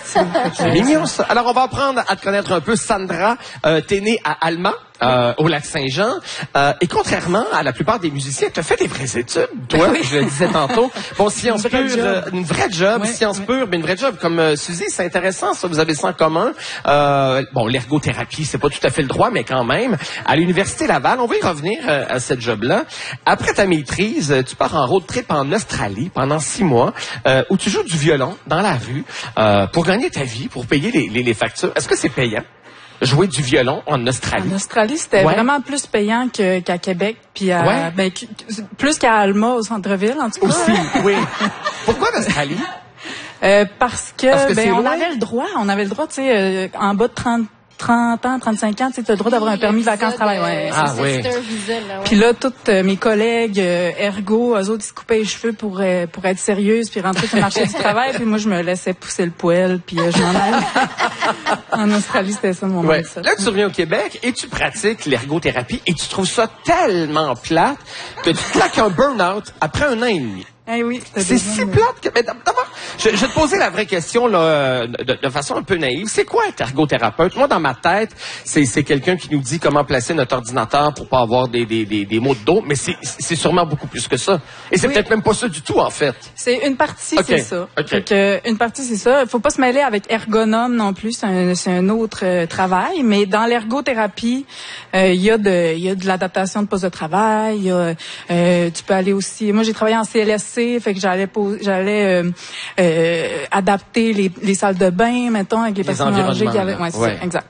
C'est mignon, ça. Alors, on va apprendre à te connaître un peu. Sandra, t'es née à Alma. Au Lac-Saint-Jean. Et contrairement à la plupart des musiciens, tu as fait des vraies études, toi, je le disais tantôt. Bon, sciences pures, une vraie job, sciences pures, mais une vraie job. Comme Suzy, c'est intéressant, ça, vous avez ça en commun. Bon, l'ergothérapie, c'est pas tout à fait le droit, mais quand même. À l'Université Laval, on va y revenir à cette job-là. Après ta maîtrise, tu pars en road trip en Australie pendant 6 mois, où tu joues du violon dans la rue pour gagner ta vie, pour payer les factures. Est-ce que c'est payant? Jouer du violon en Australie. En Australie, c'était vraiment plus payant qu'à Québec, puis plus qu'à Alma, au centre-ville, en tout cas. Aussi, oui. Pourquoi l'Australie? Parce que on avait le droit, tu sais, en bas de 30 ans, 35 ans, tu as le droit d'avoir un permis vacances-travail. Ouais. Ah oui. Puis là, toutes mes collègues ergo, eux autres, ils se coupaient les cheveux pour être sérieuses puis rentrer sur le marché du travail. Puis moi, je me laissais pousser le poil puis je m'en allais. En Australie, c'était ça mon mindset. Là, tu reviens au Québec et tu pratiques l'ergothérapie et tu trouves ça tellement plate que tu claques un burn-out après 1 an et demi. Eh oui, c'est si plate que... Mais d'abord, je vais te poser la vraie question là, de façon un peu naïve. C'est quoi être ergothérapeute? Moi, dans ma tête, c'est quelqu'un qui nous dit comment placer notre ordinateur pour pas avoir des maux de dos, mais c'est sûrement beaucoup plus que ça. Et c'est peut-être même pas ça du tout, en fait. C'est une partie, c'est ça. Une partie, c'est ça. Faut pas se mêler avec ergonome non plus, c'est un autre travail. Mais dans l'ergothérapie, il y a de l'adaptation de poste de travail. Tu peux aller aussi... Moi, j'ai travaillé en CLSC, fait que j'allais adapter les salles de bain, mettons, avec les personnes âgées qui avaient... Ouais, c'est ça, exact.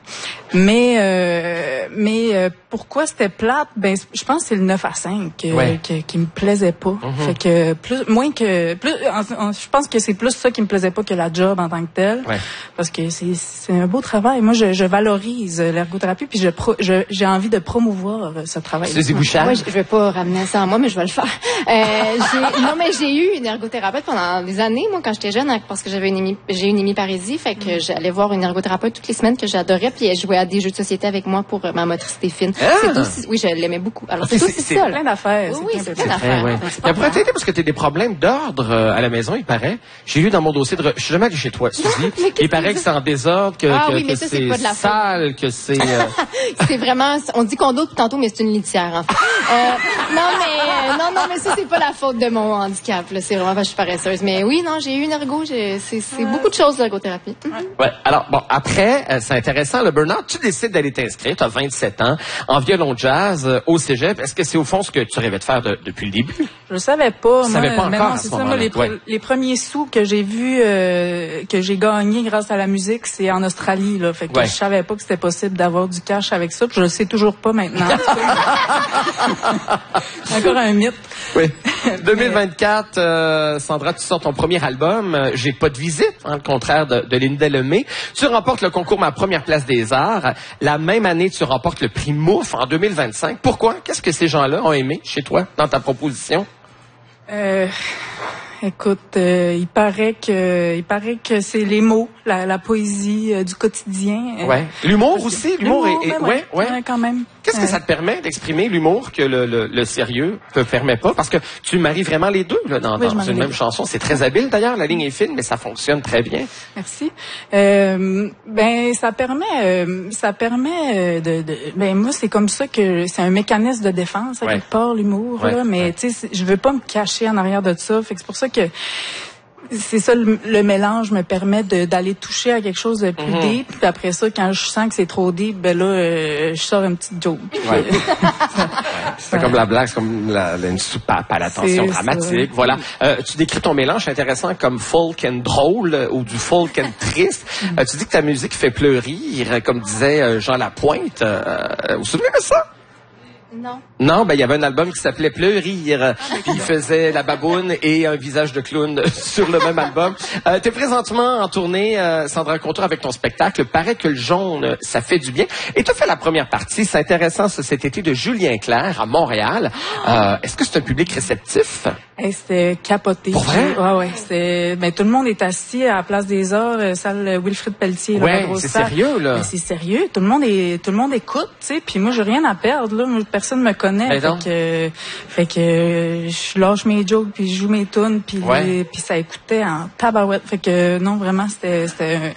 Mais pourquoi c'était plate? Ben, je pense que c'est le 9 à 5 qui me plaisait pas. Fait que je pense que c'est plus ça qui me plaisait pas que la job en tant que telle. Parce que c'est un beau travail. Moi, je valorise l'ergothérapie puis j'ai envie de promouvoir ce travail. Suzy Bouchard? Moi, je vais pas ramener ça à moi, mais je vais le faire. J'ai eu une ergothérapeute pendant des années, moi, quand j'étais jeune, parce que j'ai une hémiparasie, fait que j'allais voir une ergothérapeute toutes les semaines que j'adorais, puis elle jouait à des jeux de société avec moi pour ma motricité fine. C'est aussi, oui, je l'aimais beaucoup. Alors, c'est aussi ça. Plein d'affaires. Oui, c'est plein d'affaires. Mais après t'aider parce que t'as des problèmes d'ordre à la maison, il paraît. J'ai lu dans mon dossier je suis jamais allé chez toi, Suzy. Il paraît que c'est en désordre, que c'est sale, que c'est... C'est vraiment... On dit condo tout tantôt, mais c'est une litière, en fait. Non, mais ça, c'est pas la faute de mon handicap. Là. C'est vraiment parce que je suis paresseuse. Mais oui, non, j'ai eu une ergo. C'est beaucoup de choses, l'ergothérapie. Ouais. Alors, bon, après, c'est intéressant, le burn-out. Tu décides d'aller t'inscrire. Tu as 27 ans en violon jazz au cégep. Est-ce que c'est au fond ce que tu rêvais de faire depuis le début? Je le savais pas. Je savais pas encore. C'est ça, moi, les premiers sous que j'ai vus, que j'ai gagnés grâce à la musique, c'est en Australie, là. Fait que je savais pas que c'était possible d'avoir du cash avec ça. Puis je le sais toujours pas maintenant. Encore un mythe. Oui. 2024, Sandra, tu sors ton premier album, J'ai pas de visite, le contraire de Linda Lemay. Tu remportes le concours Ma première place des arts. La même année, tu remportes le prix Mouf en 2025. Pourquoi? Qu'est-ce que ces gens-là ont aimé chez toi, dans ta proposition? Écoute, il paraît que c'est les mots, la poésie du quotidien. Ouais. L'humour aussi, l'humour est quand même. Qu'est-ce que ça te permet d'exprimer l'humour que le sérieux te permet pas? Parce que tu maries vraiment les deux là, dans une même chanson. C'est très habile d'ailleurs, la ligne est fine, mais ça fonctionne très bien. Merci. Ça permet de moi c'est comme ça que c'est un mécanisme de défense à quelque part l'humour là, mais tu sais je veux pas me cacher en arrière de ça, fait que c'est pour ça que c'est ça, le mélange me permet d'aller toucher à quelque chose de plus deep. Puis après ça, quand je sens que c'est trop deep, ben là, je sors un petit joke. C'est comme la blague, c'est comme une soupape à la tension dramatique. Voilà. Tu décris ton mélange intéressant comme folk and drôle ou du folk and triste. Tu dis que ta musique fait pleurir, comme disait Jean Lapointe. Vous vous souvenez de ça? Non, il y avait un album qui s'appelait Pleurir. Puis il faisait la baboune et un visage de clown sur le même album. T'es présentement en tournée, Sandra Contour, avec ton spectacle. Paraît que le jaune, ça fait du bien. Et tu as fait la première partie, c'est intéressant, cet été, de Julien Clerc à Montréal. Est-ce que c'est un public réceptif? C'était capoté. Pour vrai? Ouais, tout le monde est assis à la Place des Arts, salle Wilfrid Pelletier. C'est sérieux, là. Mais c'est sérieux. Tout le monde écoute, tu sais. Puis moi, j'ai rien à perdre, là. Personne me connaît. Fait que je lâche mes jokes, puis je joue mes tunes, puis ça écoutait en tabarouette. Fait que non, vraiment, c'était